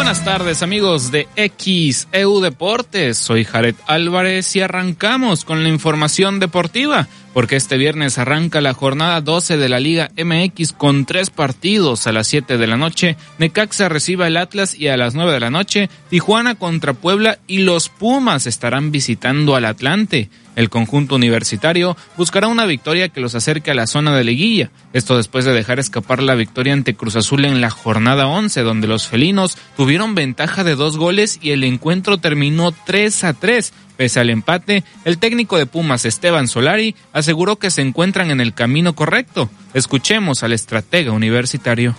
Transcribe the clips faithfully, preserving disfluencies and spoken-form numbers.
Buenas tardes, amigos de X E U Deportes. Soy Jared Álvarez y arrancamos con la información deportiva, porque este viernes arranca la jornada doce de la Liga M X con tres partidos. A las siete de la noche, Necaxa recibe al Atlas, y a las nueve de la noche, Tijuana contra Puebla y los Pumas estarán visitando al Atlante. El conjunto universitario buscará una victoria que los acerque a la zona de liguilla. Esto después de dejar escapar la victoria ante Cruz Azul en la jornada once, donde los felinos tuvieron ventaja de dos goles y el encuentro terminó tres a tres. Pese al empate, el técnico de Pumas, Esteban Solari, aseguró que se encuentran en el camino correcto. Escuchemos al estratega universitario.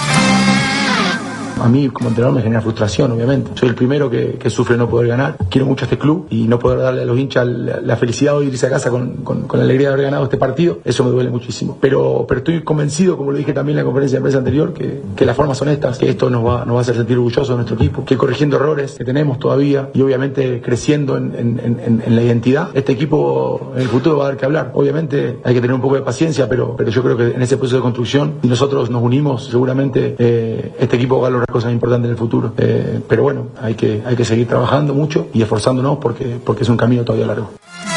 A mí como entrenador me genera frustración, obviamente. Soy el primero que, que sufre no poder ganar. Quiero mucho a este club y no poder darle a los hinchas la, la felicidad de irse a casa con, con, con la alegría de haber ganado este partido. Eso me duele muchísimo. Pero, pero estoy convencido, como lo dije también en la conferencia de prensa anterior, que, que las formas son estas, que esto nos va, nos va a hacer sentir orgullosos de nuestro equipo, que corrigiendo errores que tenemos todavía y obviamente creciendo en, en, en, en la identidad, este equipo en el futuro va a dar que hablar. Obviamente hay que tener un poco de paciencia, pero, pero yo creo que en ese proceso de construcción, si nosotros nos unimos, seguramente eh, este equipo va a lograr cosas importantes en el futuro, eh, pero bueno, hay que, hay que seguir trabajando mucho y esforzándonos porque, porque es un camino todavía largo.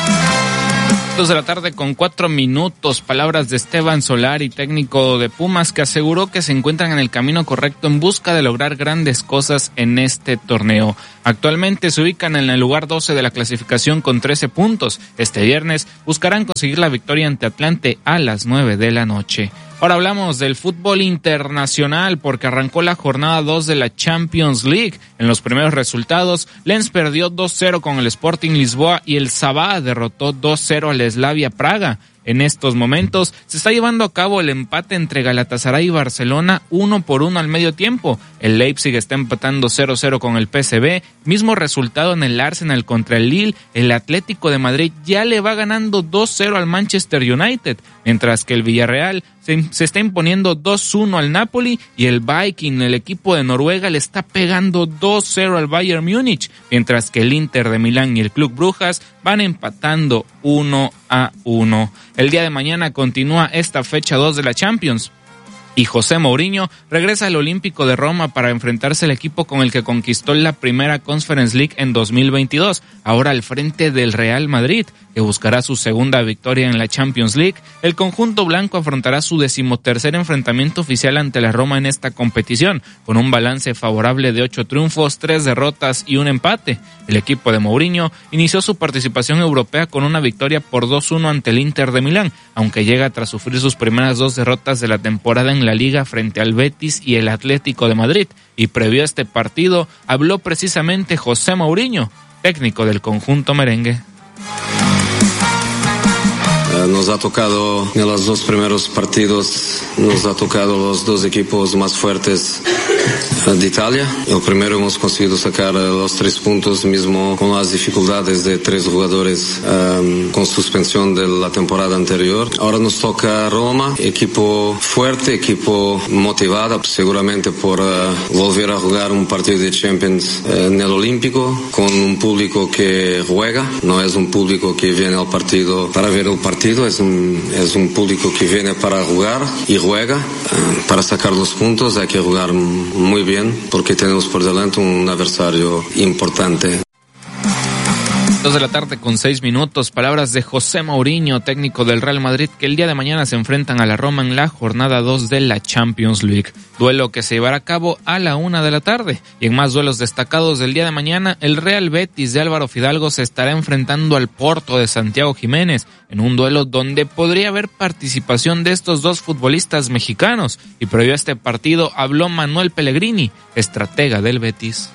Dos de la tarde con cuatro minutos, palabras de Esteban Solari, técnico de Pumas, que aseguró que se encuentran en el camino correcto en busca de lograr grandes cosas en este torneo. Actualmente se ubican en el lugar doce de la clasificación con trece puntos. Este viernes buscarán conseguir la victoria ante Atlante a las nueve de la noche. Ahora hablamos del fútbol internacional, porque arrancó la jornada dos de la Champions League. En los primeros resultados, Lens perdió dos cero con el Sporting Lisboa y el Sabah derrotó dos cero al Slavia Praga. En estos momentos se está llevando a cabo el empate entre Galatasaray y Barcelona uno por uno al medio tiempo. El Leipzig está empatando cero cero con el P S V, mismo resultado en el Arsenal contra el Lille. El Atlético de Madrid ya le va ganando dos cero al Manchester United, mientras que el Villarreal se, se está imponiendo dos uno al Napoli y el Viking, el equipo de Noruega, le está pegando dos cero al Bayern Múnich, mientras que el Inter de Milán y el Club Brujas van empatando uno a uno. El día de mañana continúa esta fecha dos de la Champions y José Mourinho regresa al Olímpico de Roma para enfrentarse al equipo con el que conquistó la primera Conference League en dos mil veintidós, ahora al frente del Real Madrid, que buscará su segunda victoria en la Champions League. El conjunto blanco afrontará su decimotercer enfrentamiento oficial ante la Roma en esta competición, con un balance favorable de ocho triunfos, tres derrotas y un empate. El equipo de Mourinho inició su participación europea con una victoria por dos uno ante el Inter de Milán, aunque llega tras sufrir sus primeras dos derrotas de la temporada en la Liga frente al Betis y el Atlético de Madrid. Y previo a este partido, habló precisamente José Mourinho, técnico del conjunto merengue. Nos ha tocado en los dos primeros partidos, nos ha tocado los dos equipos más fuertes de Italia. El primero hemos conseguido sacar los tres puntos, mismo con las dificultades de tres jugadores um, con suspensión de la temporada anterior. Ahora nos toca Roma, equipo fuerte, equipo motivado, seguramente por uh, volver a jugar un partido de Champions uh, en el Olímpico, con un público que juega, no es un público que viene al partido para ver el partido. Es un, es un público que viene para jugar y juega. Uh, para sacar los puntos hay que jugar muy bien porque tenemos por delante un adversario importante. Dos de la tarde con seis minutos, palabras de José Mourinho, técnico del Real Madrid, que el día de mañana se enfrentan a la Roma en la jornada dos de la Champions League. Duelo que se llevará a cabo a la una de la tarde. Y en más duelos destacados del día de mañana, el Real Betis de Álvaro Fidalgo se estará enfrentando al Porto de Santiago Jiménez, en un duelo donde podría haber participación de estos dos futbolistas mexicanos. Y previo a este partido habló Manuel Pellegrini, estratega del Betis.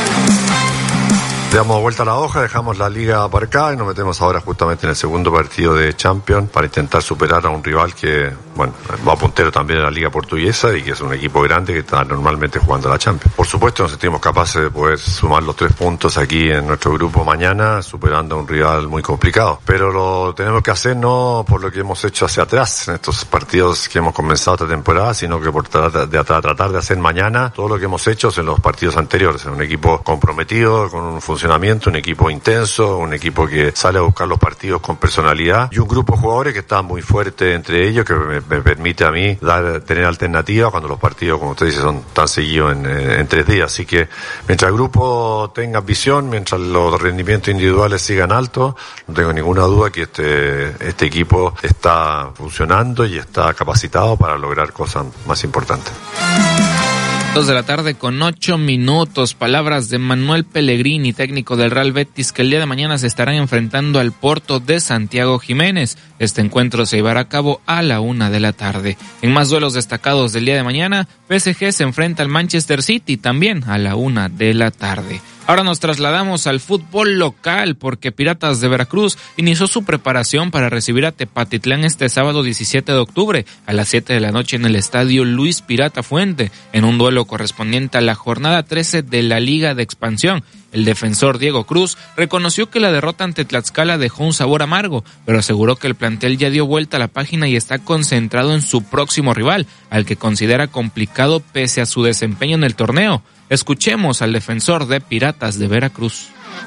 Damos vuelta a la hoja, dejamos la liga aparcada y nos metemos ahora justamente en el segundo partido de Champions para intentar superar a un rival que, bueno, va puntero también en la liga portuguesa y que es un equipo grande que está normalmente jugando a la Champions. Por supuesto nos sentimos capaces de poder sumar los tres puntos aquí en nuestro grupo mañana, superando a un rival muy complicado. Pero lo tenemos que hacer no por lo que hemos hecho hacia atrás en estos partidos que hemos comenzado esta temporada, sino que por tratar de, tratar de hacer mañana todo lo que hemos hecho en los partidos anteriores. En un equipo comprometido, con un funcionamiento funcionamiento, un equipo intenso, un equipo que sale a buscar los partidos con personalidad y un grupo de jugadores que está muy fuerte entre ellos, que me, me permite a mí dar, tener alternativas cuando los partidos, como usted dice, son tan seguidos en, en tres días. Así que mientras el grupo tenga visión, mientras los rendimientos individuales sigan altos, no tengo ninguna duda que este, este equipo está funcionando y está capacitado para lograr cosas más importantes. Dos de la tarde con ocho minutos. Palabras de Manuel Pellegrini, técnico del Real Betis, que el día de mañana se estarán enfrentando al Porto de Santiago Jiménez. Este encuentro se llevará a cabo a la una de la tarde. En más duelos destacados del día de mañana, P S G se enfrenta al Manchester City también a la una de la tarde. Ahora nos trasladamos al fútbol local porque Piratas de Veracruz inició su preparación para recibir a Tepatitlán este sábado diecisiete de octubre a las siete de la noche en el estadio Luis Pirata Fuente, en un duelo correspondiente a la jornada trece de la Liga de Expansión. El defensor Diego Cruz reconoció que la derrota ante Tlaxcala dejó un sabor amargo, pero aseguró que el plantel ya dio vuelta a la página y está concentrado en su próximo rival, al que considera complicado pese a su desempeño en el torneo. Escuchemos al defensor de Piratas de Veracruz.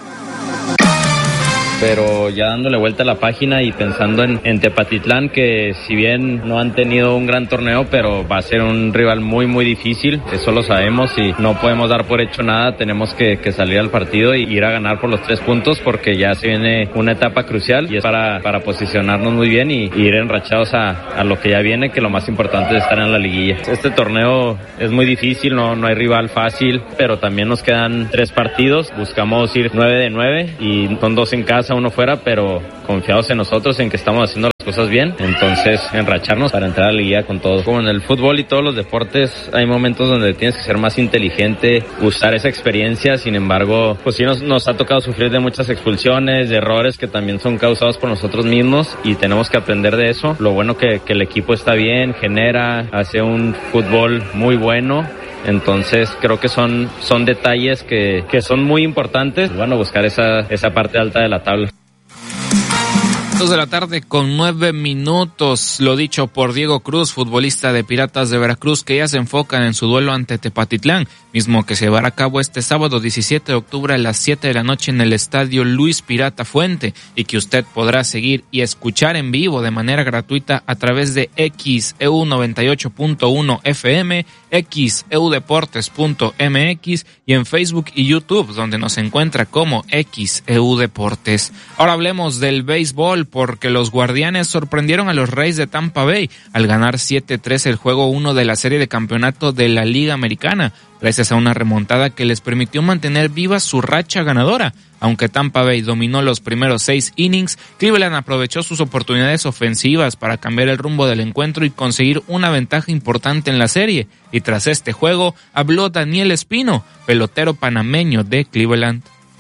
Pero ya dándole vuelta a la página y pensando en, en Tepatitlán, que si bien no han tenido un gran torneo, pero va a ser un rival muy muy difícil, eso lo sabemos y no podemos dar por hecho nada, tenemos que, que salir al partido y ir a ganar por los tres puntos porque ya se viene una etapa crucial y es para, para posicionarnos muy bien y, y ir enrachados a, a lo que ya viene, que lo más importante es estar en la liguilla. Este torneo es muy difícil, no, no hay rival fácil, pero también nos quedan tres partidos, buscamos ir nueve de nueve y son dos en casa, uno fuera, pero confiados en nosotros, en que estamos haciendo las cosas bien, entonces enracharnos para entrar a la liga con todo. Como en el fútbol y todos los deportes, hay momentos donde tienes que ser más inteligente, usar esa experiencia, sin embargo, pues sí nos, nos ha tocado sufrir de muchas expulsiones, de errores que también son causados por nosotros mismos y tenemos que aprender de eso. Lo bueno que, que el equipo está bien, genera, hace un fútbol muy bueno. Entonces creo que son, son detalles que, que son muy importantes. Bueno, buscar esa, esa parte alta de la tabla. Dos de la tarde con nueve minutos. Lo dicho por Diego Cruz, futbolista de Piratas de Veracruz, que ya se enfocan en su duelo ante Tepatitlán, mismo que se llevará a cabo este sábado diecisiete de octubre a las siete de la noche en el estadio Luis Pirata Fuente, y que usted podrá seguir y escuchar en vivo de manera gratuita a través de X E U noventa y ocho punto uno F M, X E U Deportes punto M X y en Facebook y YouTube, donde nos encuentra como X E U Deportes. Ahora hablemos del béisbol, porque los Guardianes sorprendieron a los Rays de Tampa Bay al ganar siete tres el juego uno de la serie de campeonato de la Liga Americana, gracias a una remontada que les permitió mantener viva su racha ganadora. Aunque Tampa Bay dominó los primeros seis innings, Cleveland aprovechó sus oportunidades ofensivas para cambiar el rumbo del encuentro y conseguir una ventaja importante en la serie. Y tras este juego, habló Daniel Espino, pelotero panameño de Cleveland.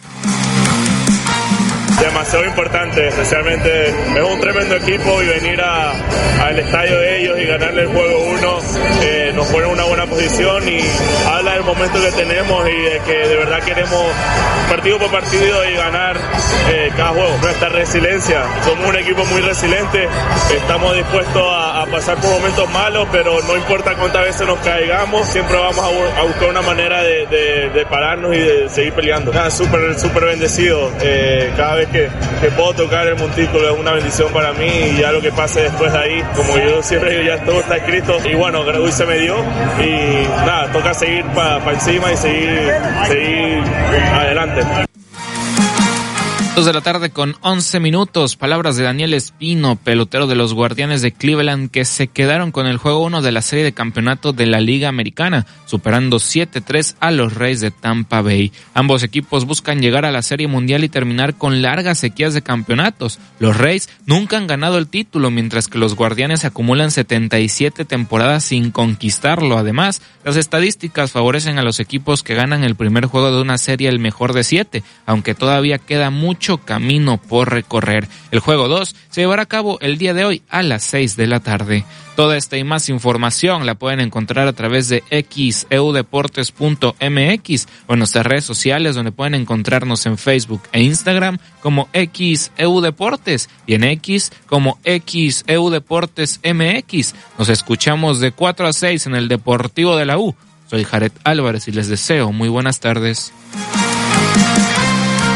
Demasiado importante, especialmente es un tremendo equipo y venir a, al estadio de ellos y ganarle el juego uno eh, nos pone en una buena posición y habla del momento que tenemos y de que de verdad queremos partido por partido y ganar eh, cada juego. Nuestra resiliencia, somos un equipo muy resiliente, estamos dispuestos a, a pasar por momentos malos, pero no importa cuántas veces nos caigamos, siempre vamos a, a buscar una manera de, de, de pararnos y de seguir peleando. Nada, súper, súper bendecido, eh, cada vez Que, que puedo tocar el montículo es una bendición para mí y ya lo que pase después de ahí, como yo siempre digo, ya todo está escrito y bueno, hoy se me dio y nada, toca seguir para pa encima y seguir, seguir adelante. Dos de la tarde con once minutos. Palabras de Daniel Espino, pelotero de los Guardianes de Cleveland, que se quedaron con el juego uno de la serie de campeonato de la Liga Americana, superando siete tres a los Rays de Tampa Bay. Ambos equipos buscan llegar a la Serie Mundial y terminar con largas sequías de campeonatos. Los Rays nunca han ganado el título, mientras que los Guardianes acumulan setenta y siete temporadas sin conquistarlo. Además, las estadísticas favorecen a los equipos que ganan el primer juego de una serie el mejor de siete, aunque todavía queda mucho camino por recorrer. El juego dos se llevará a cabo el día de hoy a las seis de la tarde. Toda esta y más información la pueden encontrar a través de X E U Deportes punto M X o en nuestras redes sociales, donde pueden encontrarnos en Facebook e Instagram como X E U Deportes y en X como X E U Deportes M X. Nos escuchamos de cuatro a seis en el Deportivo de la U. Soy Jared Álvarez y les deseo muy buenas tardes.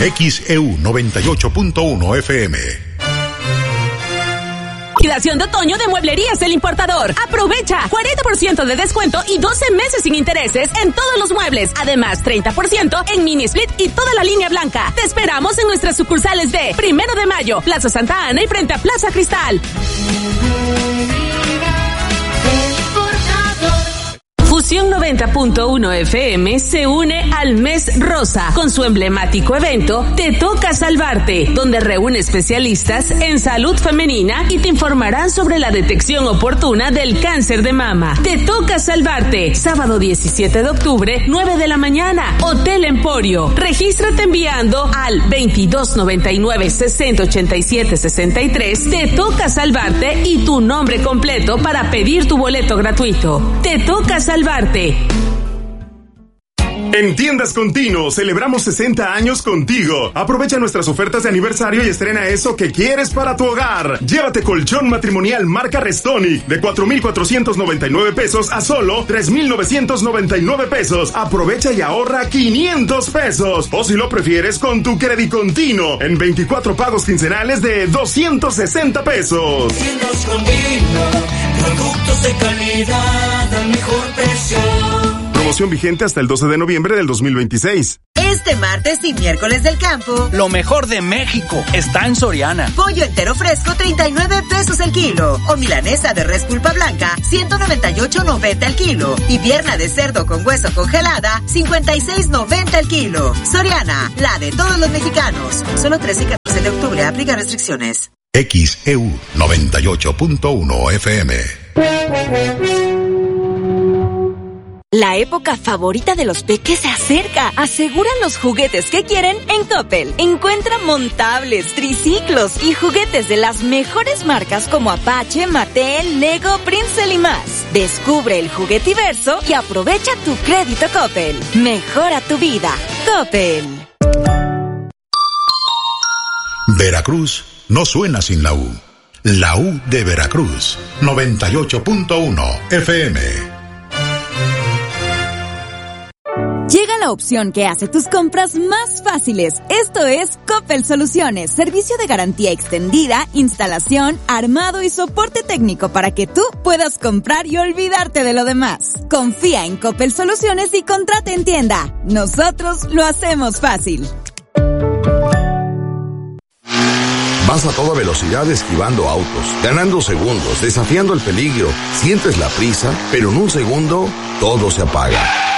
X E U noventa y ocho punto uno F M. Liquidación de otoño de Mueblerías El Importador. Aprovecha cuarenta por ciento de descuento y doce meses sin intereses en todos los muebles. Además, treinta por ciento en mini split y toda la línea blanca. Te esperamos en nuestras sucursales de Primero de Mayo, Plaza Santa Ana y frente a Plaza Cristal. Fusión noventa punto uno F M se une al Mes Rosa con su emblemático evento Te Toca Salvarte, donde reúne especialistas en salud femenina y te informarán sobre la detección oportuna del cáncer de mama. Te Toca Salvarte, sábado diecisiete de octubre, nueve de la mañana, Hotel Emporio. Regístrate enviando al veintidós noventa y nueve sesenta ochenta y siete sesenta y tres. Te Toca Salvarte y tu nombre completo para pedir tu boleto gratuito. Te Toca Salvarte. En Tiendas Continuo celebramos sesenta años contigo. Aprovecha nuestras ofertas de aniversario y estrena eso que quieres para tu hogar. Llévate colchón matrimonial marca Restonic de cuatro mil cuatrocientos noventa y nueve pesos a solo tres mil novecientos noventa y nueve pesos. Aprovecha y ahorra quinientos pesos. O si lo prefieres con tu Crédito Continuo en veinticuatro pagos quincenales de doscientos sesenta pesos. Tiendas Continuo, productos de calidad al mejor precio. Promoción vigente hasta el doce de noviembre del dos mil veintiséis. Este martes y miércoles del campo, lo mejor de México está en Soriana. Pollo entero fresco, treinta y nueve pesos el kilo. O milanesa de res pulpa blanca, ciento noventa y ocho noventa el kilo. Y pierna de cerdo con hueso congelada, cincuenta y seis noventa el kilo. Soriana, la de todos los mexicanos. Solo trece y catorce de octubre, aplica restricciones. X E U noventa y ocho punto uno F M. La época favorita de los peques se acerca. Aseguran los juguetes que quieren en Coppel. Encuentra montables, triciclos y juguetes de las mejores marcas como Apache, Mattel, Lego, Princeton y más. Descubre el juguetiverso y aprovecha tu crédito Coppel. Mejora tu vida. Coppel. Veracruz no suena sin la U. La U de Veracruz, noventa y ocho punto uno F M. Llega la opción que hace tus compras más fáciles. Esto es Coppel Soluciones, servicio de garantía extendida, instalación, armado y soporte técnico para que tú puedas comprar y olvidarte de lo demás. Confía en Coppel Soluciones y contrata en tienda. Nosotros lo hacemos fácil. Vas a toda velocidad esquivando autos, ganando segundos, desafiando el peligro. Sientes la prisa, pero en un segundo todo se apaga.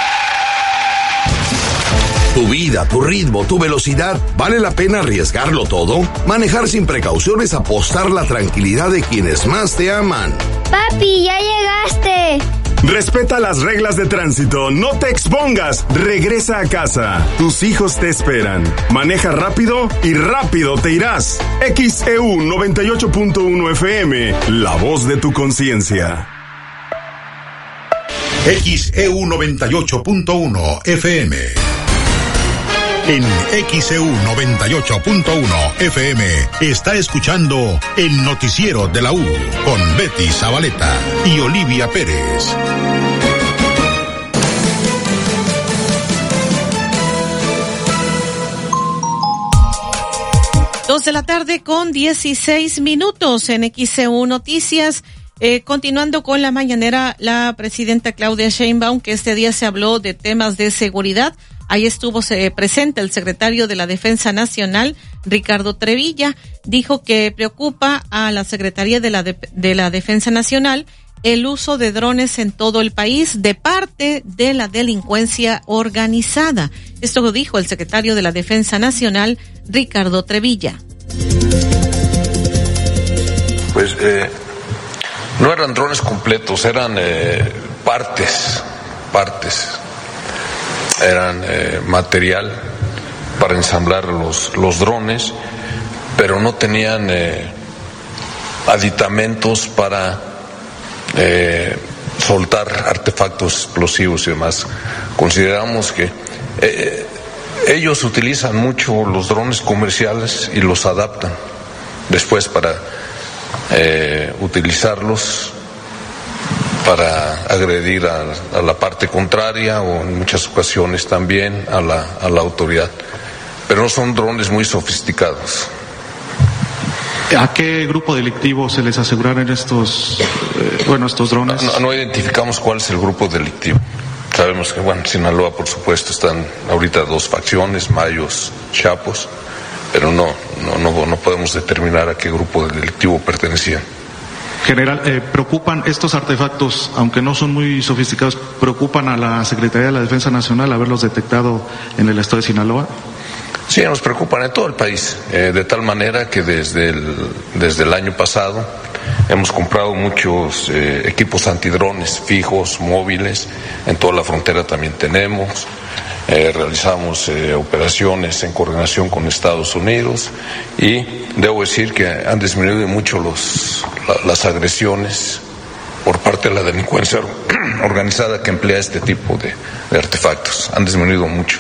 Tu vida, tu ritmo, tu velocidad, ¿vale la pena arriesgarlo todo? Manejar sin precaución es apostar la tranquilidad de quienes más te aman. Papi, ya llegaste. Respeta las reglas de tránsito, no te expongas, regresa a casa. Tus hijos te esperan. Maneja rápido y rápido te irás. X E U noventa y ocho punto uno F M, la voz de tu conciencia. X E U noventa y ocho punto uno F M. En X E U noventa y ocho punto uno F M está escuchando el noticiero de la U con Betty Zabaleta y Olivia Pérez. Dos de la tarde con dieciséis minutos en X E U Noticias. Eh, continuando con la mañanera, la presidenta Claudia Sheinbaum, que este día se habló de temas de seguridad. Ahí estuvo eh, presente el secretario de la Defensa Nacional, Ricardo Trevilla. Dijo que preocupa a la Secretaría de la, de, de la Defensa Nacional el uso de drones en todo el país de parte de la delincuencia organizada. Esto lo dijo el secretario de la Defensa Nacional, Ricardo Trevilla. Pues eh, no eran drones completos, eran eh, partes, partes. Eran eh, material para ensamblar los, los drones, pero no tenían eh, aditamentos para eh, soltar artefactos explosivos y demás. Consideramos que eh, ellos utilizan mucho los drones comerciales y los adaptan después para eh, utilizarlos para agredir a, a la parte contraria o en muchas ocasiones también a la, a la autoridad. pero no son drones muy sofisticados. ¿A qué grupo delictivo se les aseguraron estos, eh, bueno, estos drones? No, no identificamos cuál es el grupo delictivo. Sabemos que, bueno, en Sinaloa, por supuesto, están ahorita dos facciones, Mayos, Chapos, pero no, no, no, no podemos determinar a qué grupo delictivo pertenecían. General, eh, ¿preocupan estos artefactos, aunque no son muy sofisticados, preocupan a la Secretaría de la Defensa Nacional haberlos detectado en el estado de Sinaloa? Sí, nos preocupan en todo el país, eh, de tal manera que desde el, desde el año pasado hemos comprado muchos eh, equipos antidrones fijos, móviles, en toda la frontera también tenemos, eh, realizamos eh, operaciones en coordinación con Estados Unidos y debo decir que han disminuido mucho los, la, las agresiones por parte de la delincuencia organizada que emplea este tipo de, de artefactos, han disminuido mucho.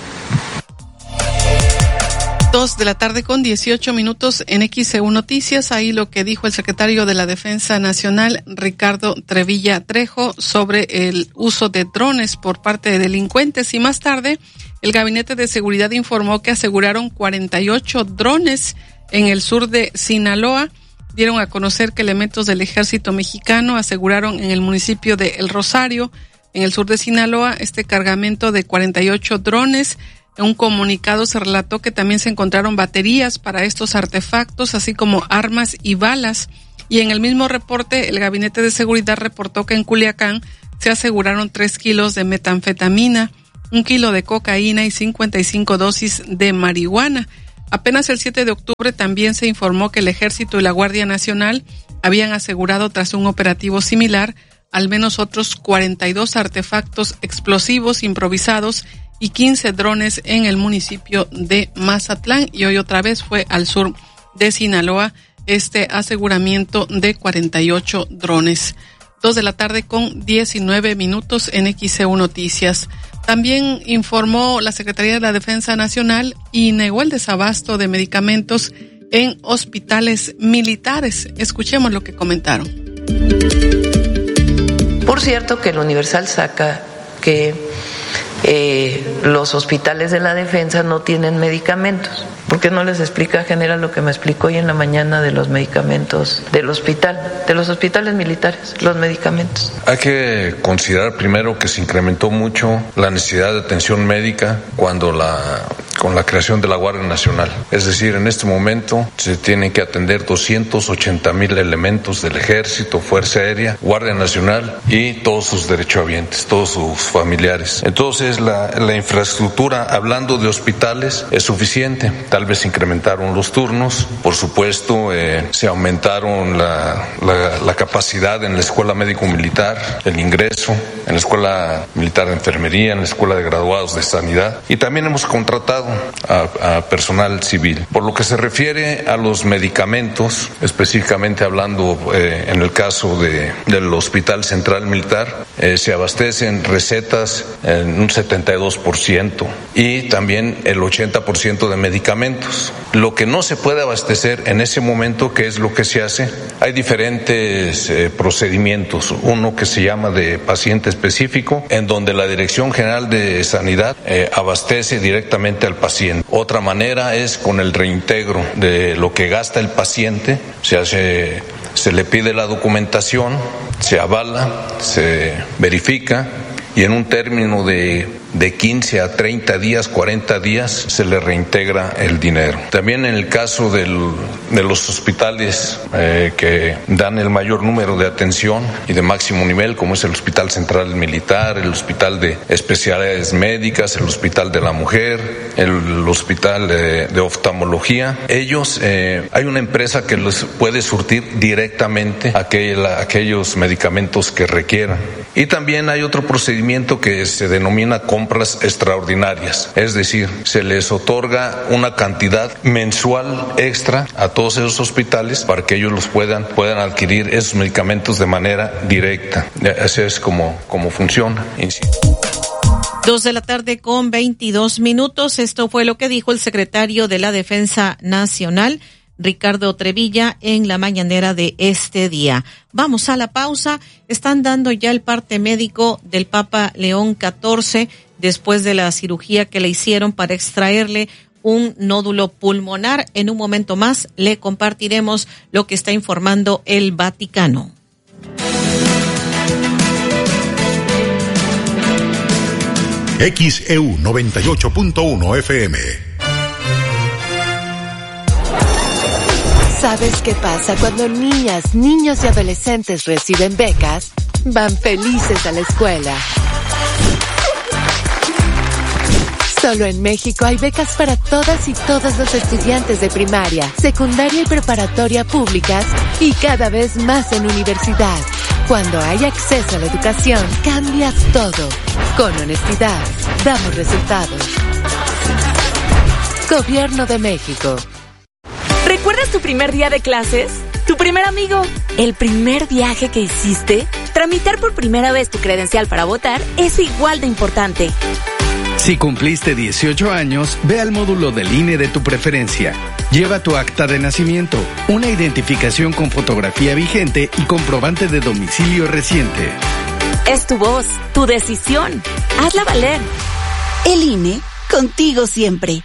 Dos de la tarde con dieciocho minutos en X E U Noticias. Ahí lo que dijo el secretario de la Defensa Nacional, Ricardo Trevilla Trejo, sobre el uso de drones por parte de delincuentes. Y más tarde, el Gabinete de Seguridad informó que aseguraron cuarenta y ocho drones en el sur de Sinaloa. Dieron a conocer que elementos del Ejército Mexicano aseguraron en el municipio de El Rosario, en el sur de Sinaloa, este cargamento de cuarenta y ocho drones. En un comunicado se relató que también se encontraron baterías para estos artefactos, así como armas y balas. Y en el mismo reporte, el Gabinete de Seguridad reportó que en Culiacán se aseguraron tres kilos de metanfetamina, un kilo de cocaína y cincuenta y cinco dosis de marihuana. Apenas el siete de octubre también se informó que el Ejército y la Guardia Nacional habían asegurado, tras un operativo similar, al menos otros cuarenta y dos artefactos explosivos improvisados y quince drones en el municipio de Mazatlán. Y hoy otra vez fue al sur de Sinaloa este aseguramiento de cuarenta y ocho drones. Dos de la tarde con diecinueve minutos en X E U Noticias. También informó la Secretaría de la Defensa Nacional y negó el desabasto de medicamentos en hospitales militares. Escuchemos lo que comentaron. Por cierto que el Universal saca que eh, los hospitales de la defensa no tienen medicamentos. ¿Por qué no les explica, general, lo que me explicó hoy en la mañana de los medicamentos del hospital, de los hospitales militares, los medicamentos? Hay que considerar primero que se incrementó mucho la necesidad de atención médica cuando la con la creación de la Guardia Nacional. Es decir, en este momento se tienen que atender doscientos ochenta mil elementos del Ejército, Fuerza Aérea, Guardia Nacional y todos sus derechohabientes, todos sus familiares. Entonces, la, la infraestructura, hablando de hospitales, es suficiente. Tal vez se incrementaron los turnos, por supuesto, eh, se aumentaron la, la, la capacidad en la Escuela Médico-Militar, el ingreso, en la Escuela Militar de Enfermería, en la Escuela de Graduados de Sanidad, y también hemos contratado A, a personal civil. Por lo que se refiere a los medicamentos, específicamente hablando eh, en el caso de, del Hospital Central Militar, eh, se abastecen recetas en un setenta y dos por ciento y también el ochenta por ciento de medicamentos. Lo que no se puede abastecer en ese momento, ¿qué es lo que se hace? Hay diferentes eh, procedimientos. Uno que se llama de paciente específico, en donde la Dirección General de Sanidad eh, abastece directamente al paciente. Otra manera es con el reintegro de lo que gasta el paciente. Se hace, se le pide la documentación, se avala, se verifica y en un término de de quince a treinta días, cuarenta días, se le reintegra el dinero. También en el caso del, de los hospitales eh, que dan el mayor número de atención y de máximo nivel, como es el Hospital Central Militar, el Hospital de Especialidades Médicas, el Hospital de la Mujer, el Hospital de, de Oftalmología, ellos, eh, hay una empresa que los puede surtir directamente aquel, aquellos medicamentos que requieran. Y también hay otro procedimiento que se denomina compras extraordinarias, es decir, se les otorga una cantidad mensual extra a todos esos hospitales para que ellos los puedan, puedan adquirir esos medicamentos de manera directa. Así es como, como funciona. Dos de la tarde con veintidós minutos. Esto fue lo que dijo el secretario de la Defensa Nacional, Ricardo Trevilla, en la mañanera de este día. Vamos a la pausa. Están dando ya el parte médico del Papa León catorce después de la cirugía que le hicieron para extraerle un nódulo pulmonar. En un momento más le compartiremos lo que está informando el Vaticano. X E U noventa y ocho punto uno F M. ¿Sabes qué pasa cuando niñas, niños y adolescentes reciben becas? Van felices a la escuela. Solo en México hay becas para todas y todos los estudiantes de primaria, secundaria y preparatoria públicas y cada vez más en universidad. Cuando hay acceso a la educación, cambia todo. Con honestidad, damos resultados. Gobierno de México. ¿Recuerdas tu primer día de clases? ¿Tu primer amigo? ¿El primer viaje que hiciste? Tramitar por primera vez tu credencial para votar es igual de importante. Si cumpliste dieciocho años, ve al módulo del I N E de tu preferencia. Lleva tu acta de nacimiento, una identificación con fotografía vigente y comprobante de domicilio reciente. Es tu voz, tu decisión. Hazla valer. El I N E, contigo siempre.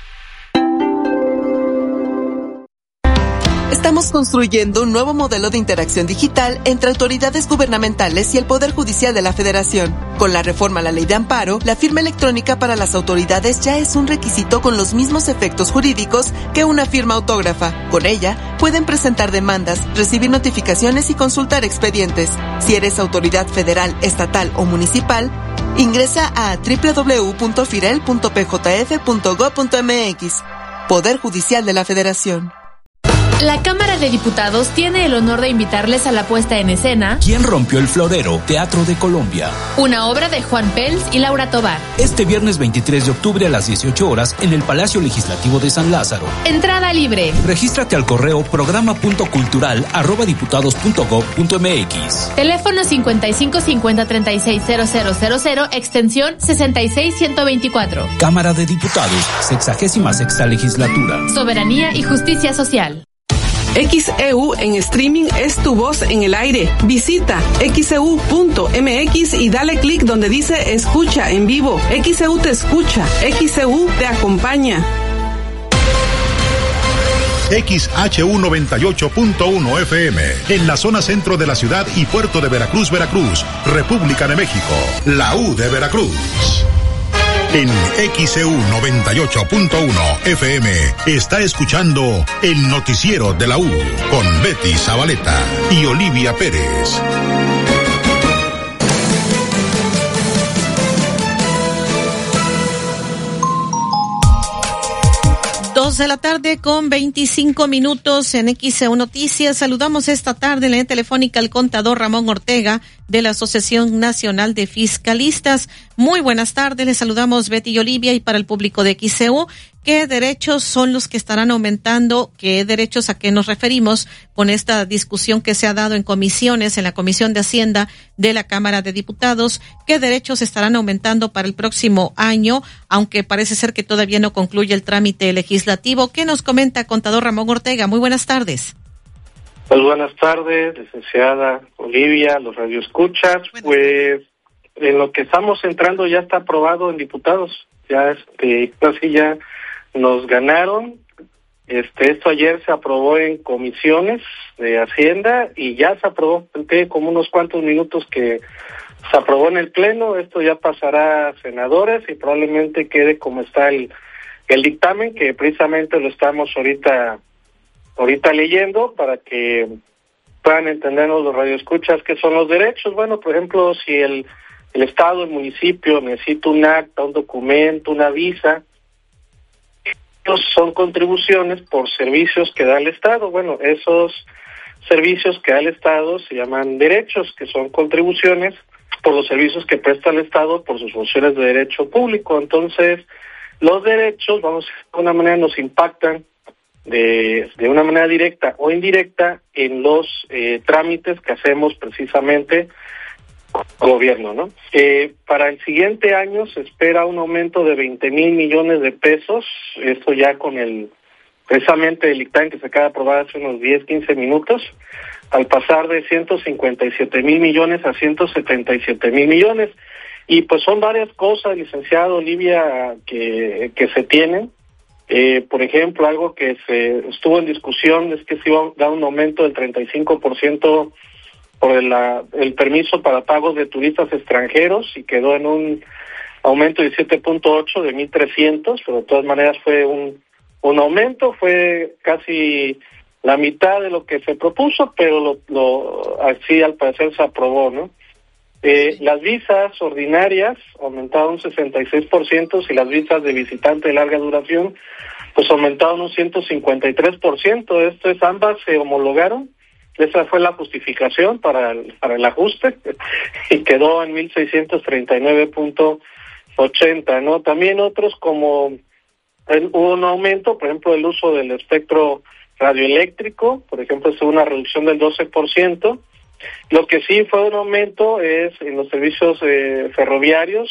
Estamos construyendo un nuevo modelo de interacción digital entre autoridades gubernamentales y el Poder Judicial de la Federación. Con la reforma a la Ley de Amparo, la firma electrónica para las autoridades ya es un requisito con los mismos efectos jurídicos que una firma autógrafa. Con ella, pueden presentar demandas, recibir notificaciones y consultar expedientes. Si eres autoridad federal, estatal o municipal, ingresa a doble u doble u doble u punto firel punto p j f punto gob punto m x. Poder Judicial de la Federación. La Cámara de Diputados tiene el honor de invitarles a la puesta en escena ¿Quién rompió el florero? Teatro de Colombia. Una obra de Juan Pels y Laura Tobar. Este viernes veintitrés de octubre a las dieciocho horas en el Palacio Legislativo de San Lázaro. Entrada libre. Regístrate al correo programa punto cultural arroba diputados punto gob punto m x. Teléfono cincuenta y cinco cincuenta treinta y seis cero cero cero cero, extensión sesenta y seis ciento veinticuatro. Cámara de Diputados, sexagésima sexta legislatura. Soberanía y justicia social. X E U en streaming es tu voz en el aire. Visita x e u punto m x y dale clic donde dice escucha en vivo. X E U te escucha, X E U te acompaña. X H U noventa y ocho punto uno F M, en la zona centro de la ciudad y puerto de Veracruz, Veracruz, República de México, la U de Veracruz. En X E U noventa y ocho punto uno F M está escuchando el noticiero de la U con Betty Zabaleta y Olivia Pérez. Dos de la tarde con veinticinco minutos en X E U Noticias. Saludamos esta tarde en la línea telefónica al contador Ramón Ortega de la Asociación Nacional de Fiscalistas. Muy buenas tardes, les saludamos Betty y Olivia, y para el público de X E U, ¿qué derechos son los que estarán aumentando? ¿Qué derechos a qué nos referimos con esta discusión que se ha dado en comisiones, en la Comisión de Hacienda de la Cámara de Diputados? ¿Qué derechos estarán aumentando para el próximo año, aunque parece ser que todavía no concluye el trámite legislativo? ¿Qué nos comenta contador Ramón Ortega? Muy buenas tardes. Pues buenas tardes, licenciada Olivia, los radioescuchas. Pues en lo que estamos entrando ya está aprobado en diputados. Ya este, casi ya nos ganaron. Este, esto ayer se aprobó en comisiones de Hacienda y ya se aprobó, porque como unos cuantos minutos que se aprobó en el Pleno. Esto ya pasará a senadores y probablemente quede como está el, el dictamen, que precisamente lo estamos ahorita ahorita leyendo para que puedan entendernos los radioescuchas qué son los derechos. Bueno, por ejemplo, si el, el Estado, el municipio necesita un acta, un documento, una visa, estos son contribuciones por servicios que da el Estado. Bueno, esos servicios que da el Estado se llaman derechos, que son contribuciones por los servicios que presta el Estado por sus funciones de derecho público. Entonces, los derechos, vamos, de una manera nos impactan de, de una manera directa o indirecta en los eh, trámites que hacemos precisamente con el gobierno, ¿no? Eh, para el siguiente año se espera un aumento de veinte mil millones de pesos, esto ya con el, precisamente el dictamen que se acaba de aprobar hace unos diez, quince minutos, al pasar de ciento cincuenta y siete mil millones a ciento setenta y siete mil millones. Y pues son varias cosas, licenciado Olivia, que, que se tienen. Eh, por ejemplo, algo que se estuvo en discusión es que se iba a dar un aumento del treinta y cinco por ciento por el, la, el permiso para pagos de turistas extranjeros y quedó en un aumento de siete punto ocho de mil trescientos, pero de todas maneras fue un, un aumento, fue casi la mitad de lo que se propuso, pero lo, lo así al parecer se aprobó, ¿no? Eh, las visas ordinarias aumentaron un sesenta y seis por ciento y las visas de visitante de larga duración pues aumentaron un ciento cincuenta y tres por ciento. Esto es, ambas se homologaron. Esa fue la justificación para el, para el ajuste y quedó en mil seiscientos treinta y nueve punto ochenta, ¿no? También otros como el, hubo un aumento, por ejemplo, el uso del espectro radioeléctrico, por ejemplo, es una reducción del doce por ciento. Lo que sí fue un aumento es en los servicios eh, ferroviarios,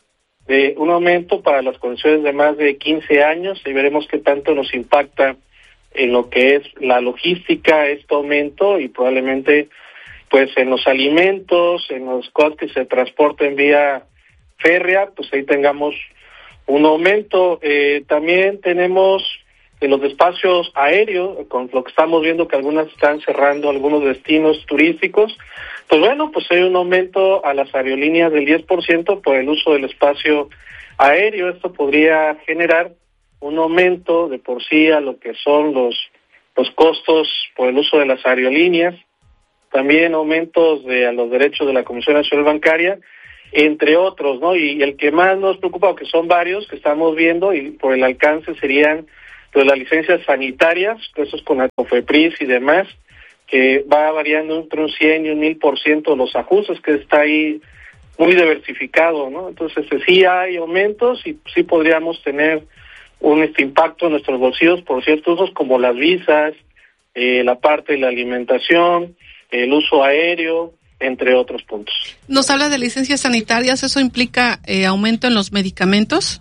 de un aumento para las concesiones de más de quince años, y veremos qué tanto nos impacta en lo que es la logística este aumento, y probablemente pues en los alimentos, en los costos que se transporten vía férrea, pues ahí tengamos un aumento. Eh, también tenemos en los espacios aéreos, con lo que estamos viendo que algunas están cerrando algunos destinos turísticos, pues bueno, pues hay un aumento a las aerolíneas del diez por ciento por el uso del espacio aéreo. Esto podría generar un aumento de por sí a lo que son los, los costos por el uso de las aerolíneas, también aumentos de a los derechos de la Comisión Nacional Bancaria, entre otros, ¿no? Y el que más nos preocupa, que son varios que estamos viendo, y por el alcance serían pues las licencias sanitarias, pues eso es con la COFEPRIS y demás, que va variando entre un cien y un mil por ciento los ajustes, que está ahí muy diversificado, ¿no? Entonces sí hay aumentos y sí podríamos tener un este impacto en nuestros bolsillos por ciertos usos como las visas, eh, la parte de la alimentación, el uso aéreo, entre otros puntos. Nos habla de licencias sanitarias, ¿eso implica eh, aumento en los medicamentos?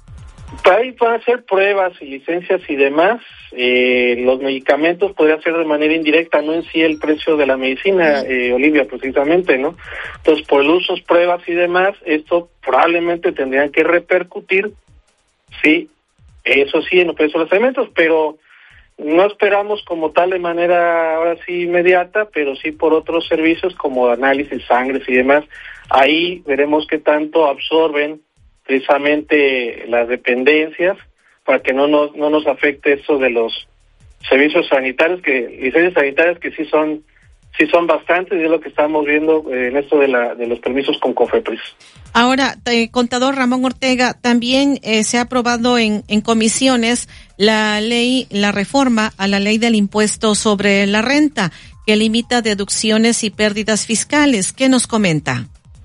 Ahí van a hacer pruebas y licencias y demás. Eh, los medicamentos podría ser de manera indirecta, no en sí el precio de la medicina, eh, Olivia, precisamente, ¿no? Entonces, por el uso, pruebas y demás, esto probablemente tendrían que repercutir, sí, eso sí, en los precios de los alimentos, pero no esperamos como tal de manera ahora sí inmediata, pero sí por otros servicios como análisis, sangres y demás. Ahí veremos qué tanto absorben precisamente las dependencias para que no nos no nos afecte eso de los servicios sanitarios, que licencias sanitarias que sí son sí son bastantes, y es lo que estamos viendo en esto de la de los permisos con COFEPRIS. Ahora, eh, contador Ramón Ortega, también eh, se ha aprobado en, en comisiones la ley, la reforma a la ley del impuesto sobre la renta, que limita deducciones y pérdidas fiscales. ¿Qué nos comenta?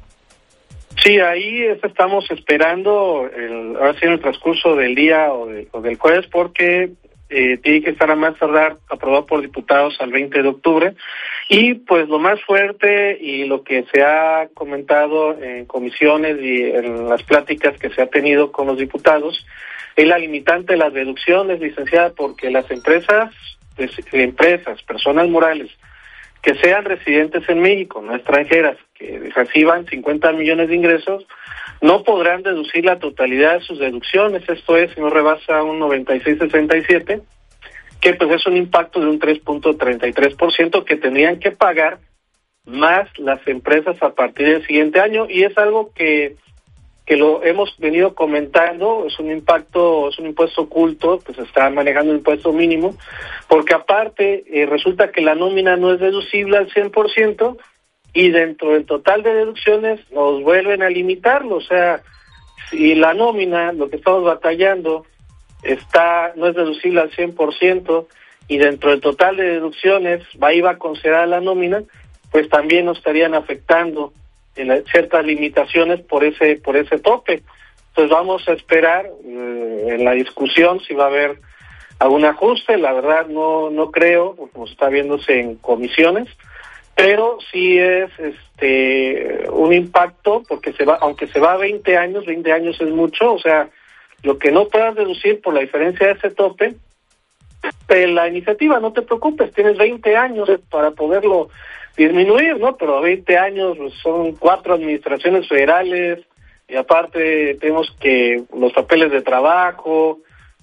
Sí, ahí estamos esperando, el, ahora sí en el transcurso del día o, de, o del jueves, porque eh, tiene que estar a más tardar aprobado por diputados al veinte de octubre. Y pues lo más fuerte y lo que se ha comentado en comisiones y en las pláticas que se ha tenido con los diputados es la limitante de las deducciones, licenciada, porque las empresas, pues, empresas, personas morales que sean residentes en México, no extranjeras, que reciban cincuenta millones de ingresos, no podrán deducir la totalidad de sus deducciones. Esto es, si no rebasa un noventa y seis punto sesenta y siete, que pues es un impacto de un tres punto treinta y tres por ciento que tendrían que pagar más las empresas a partir del siguiente año, y es algo que que lo hemos venido comentando. Es un impacto, es un impuesto oculto, pues está manejando un impuesto mínimo, porque aparte eh, resulta que la nómina no es deducible al cien por ciento, y dentro del total de deducciones nos vuelven a limitarlo. O sea, si la nómina, lo que estamos batallando, está no es deducible al cien por ciento, y dentro del total de deducciones va iba a considerar la nómina, pues también nos estarían afectando en la, ciertas limitaciones por ese por ese tope. Entonces vamos a esperar eh, en la discusión si va a haber algún ajuste. La verdad no no creo, como está viéndose en comisiones, pero sí es este un impacto, porque se va, aunque se va a veinte años, veinte años es mucho. O sea, lo que no puedas deducir por la diferencia de ese tope, de la iniciativa, no te preocupes, tienes veinte años para poderlo disminuir, ¿no? Pero a veinte años pues, son cuatro administraciones federales, y aparte tenemos que los papeles de trabajo,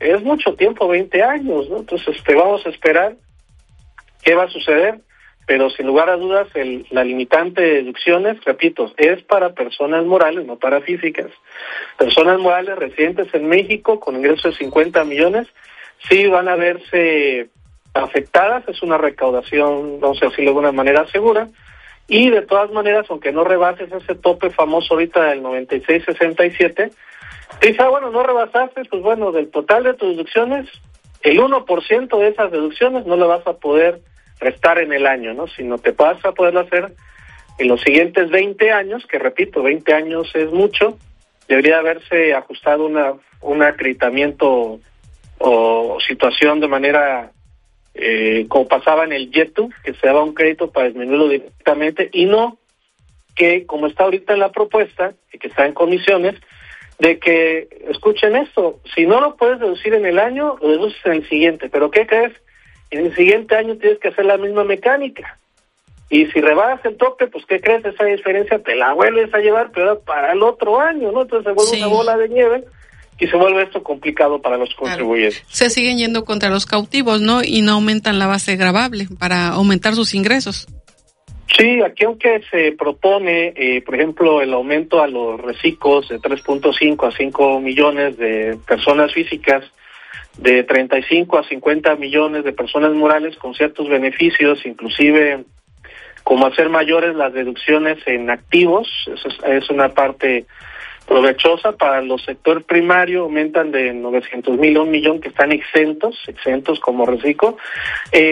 es mucho tiempo, veinte años, ¿no? Entonces, este, vamos a esperar qué va a suceder, pero sin lugar a dudas, el, la limitante de deducciones, repito, es para personas morales, no para físicas. Personas morales residentes en México con ingresos de cincuenta millones, sí van a verse afectadas, es una recaudación, vamos a decirlo de alguna manera segura, y de todas maneras, aunque no rebases ese tope famoso ahorita del noventa y seis sesenta y siete, te dice, ah, bueno, no rebasaste, pues bueno, del total de tus deducciones, el uno por ciento de esas deducciones no lo vas a poder restar en el año, ¿no? Sino te vas a poderlo hacer en los siguientes veinte años, que repito, veinte años es mucho, debería haberse ajustado una un acreditamiento o situación de manera eh, como pasaba en el YETU, que se daba un crédito para disminuirlo directamente, y no que, como está ahorita en la propuesta, y que está en comisiones, de que, escuchen esto, si no lo puedes deducir en el año, lo deduces en el siguiente, pero ¿qué crees? En el siguiente año tienes que hacer la misma mecánica, y si rebasas el tope, pues ¿qué crees? Esa diferencia te la vuelves a llevar, pero para el otro año, ¿no? Entonces se vuelve sí. una bola de nieve, y se vuelve esto complicado para los contribuyentes. Claro. Se siguen yendo contra los cautivos, ¿no? Y no aumentan la base gravable para aumentar sus ingresos. Sí, aquí aunque se propone, eh, por ejemplo, el aumento a los reciclos de tres punto cinco a cinco millones de personas físicas, de treinta y cinco a cincuenta millones de personas morales con ciertos beneficios, inclusive como hacer mayores las deducciones en activos, eso es, es una parte provechosa para los sector primario, aumentan de novecientos mil a un millón que están exentos, exentos como reciclo. Eh,